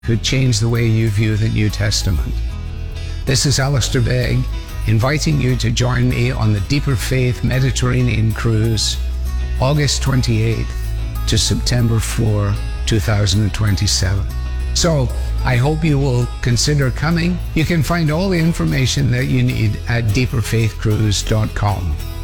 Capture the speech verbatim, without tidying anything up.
could change the way you view the New Testament. This is Alistair Begg, inviting you to join me on the Deeper Faith Mediterranean Cruise, August twenty-eighth to September fourth, two thousand twenty-seven. So, I hope you will consider coming. You can find all the information that you need at deeper faith cruise dot com.